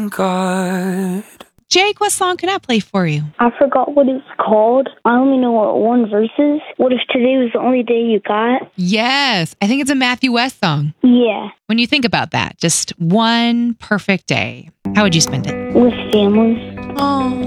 thank God. Jake, what song can I play for you? I forgot what it's called. I only know what one verse is. What if today was the only day you got? Yes, I think it's a Matthew West song. Yeah. When you think about that, just one perfect day, how would you spend it? With family. Oh,